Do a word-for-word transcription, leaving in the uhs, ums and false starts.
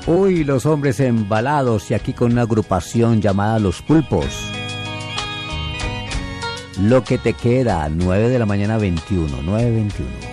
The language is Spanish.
Uy, los hombres embalados y aquí con una agrupación llamada Los Pulpos. Lo que te queda, nueve de la mañana veintiuno, nueve veintiuno.